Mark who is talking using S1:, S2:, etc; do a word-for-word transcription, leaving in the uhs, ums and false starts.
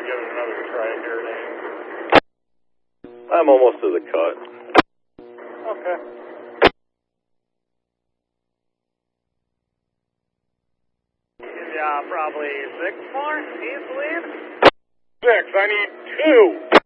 S1: give it another try here.
S2: I'm almost to the cut.
S1: Okay.
S3: Yeah, probably six more. He's the lead.
S1: Six. I need two.